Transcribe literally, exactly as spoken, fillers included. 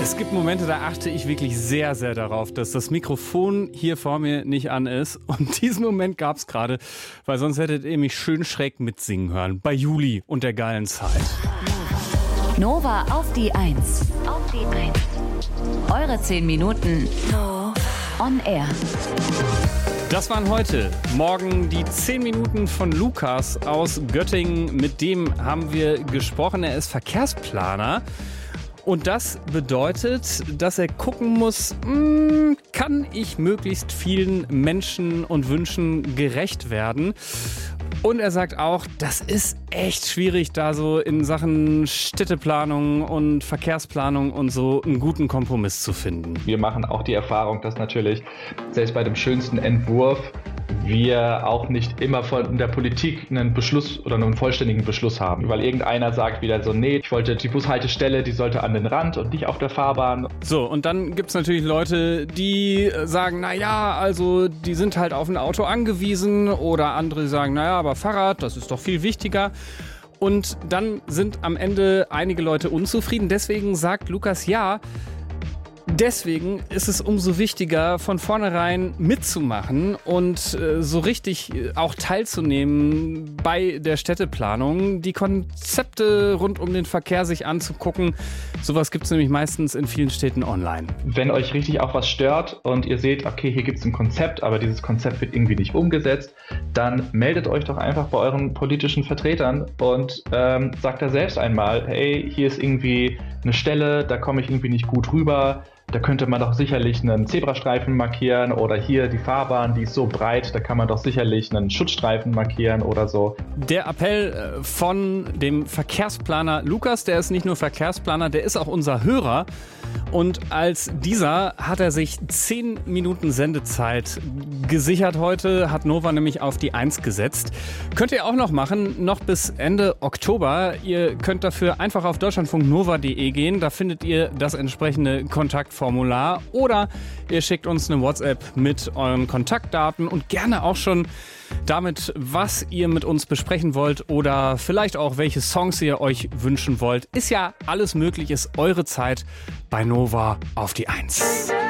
Es gibt Momente, da achte ich wirklich sehr, sehr darauf, dass das Mikrofon hier vor mir nicht an ist. Und diesen Moment gab es gerade, weil sonst hättet ihr mich schön schräg mitsingen hören. Bei Juli und der geilen Zeit. Nova auf die Eins. Auf die Eins. Eure zehn Minuten on air. Das waren heute. Morgen die zehn Minuten von Lukas aus Göttingen. Mit dem haben wir gesprochen. Er ist Verkehrsplaner. Und das bedeutet, dass er gucken muss, mh, kann ich möglichst vielen Menschen und Wünschen gerecht werden? Und er sagt auch, das ist echt schwierig, da so in Sachen Städteplanung und Verkehrsplanung und so einen guten Kompromiss zu finden. Wir machen auch die Erfahrung, dass natürlich selbst bei dem schönsten Entwurf wir auch nicht immer von der Politik einen Beschluss oder einen vollständigen Beschluss haben. Weil irgendeiner sagt wieder so, nee, ich wollte die Bushaltestelle, die sollte an den Rand und nicht auf der Fahrbahn. So, und dann gibt es natürlich Leute, die sagen, naja, also die sind halt auf ein Auto angewiesen, oder andere sagen, naja, aber Fahrrad, das ist doch viel wichtiger. Und dann sind am Ende einige Leute unzufrieden. Deswegen sagt Lukas, ja, deswegen ist es umso wichtiger, von vornherein mitzumachen und äh, so richtig auch teilzunehmen bei der Städteplanung, die Konzepte rund um den Verkehr sich anzugucken. Sowas gibt es nämlich meistens in vielen Städten online. Wenn euch richtig auch was stört und ihr seht, okay, hier gibt es ein Konzept, aber dieses Konzept wird irgendwie nicht umgesetzt, dann meldet euch doch einfach bei euren politischen Vertretern und ähm, sagt da selbst einmal, hey, hier ist irgendwie eine Stelle, da komme ich irgendwie nicht gut rüber. Da könnte man doch sicherlich einen Zebrastreifen markieren, oder hier die Fahrbahn, die ist so breit, da kann man doch sicherlich einen Schutzstreifen markieren oder so. Der Appell von dem Verkehrsplaner Lukas, der ist nicht nur Verkehrsplaner, der ist auch unser Hörer. Und als dieser hat er sich zehn Minuten Sendezeit gesichert heute, hat Nova nämlich auf die Eins gesetzt. Könnt ihr auch noch machen, noch bis Ende Oktober. Ihr könnt dafür einfach auf deutschlandfunknova punkt de gehen, da findet ihr das entsprechende Kontaktformular, oder ihr schickt uns eine WhatsApp mit euren Kontaktdaten und gerne auch schon damit, was ihr mit uns besprechen wollt oder vielleicht auch, welche Songs ihr euch wünschen wollt. Ist ja alles möglich, ist eure Zeit bei Nova auf die Eins.